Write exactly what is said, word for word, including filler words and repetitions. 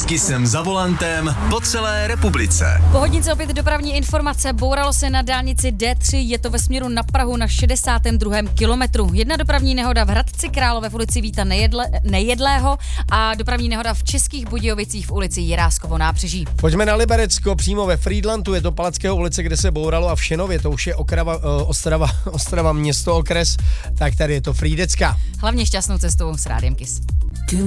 Kisem za volantem po celé republice. Po hodince opět dopravní informace. Bouralo se na dálnici D tři, je to ve směru na Prahu na šedesátém druhém kilometru. Jedna dopravní nehoda v Hradci Králové v ulici Víta Nejedle, Nejedlého a dopravní nehoda v Českých Budějovicích v ulici Jiráskovo nábřeží. Pojďme na Liberecko, přímo ve Frýdlantu, je to Palackého ulice, kde se bouralo, a v Šenově, to už je Okrava, uh, Ostrava, Ostrava město, okres, tak tady je to Frýdecka. Hlavně šťastnou cestu s Rádiem Kiss.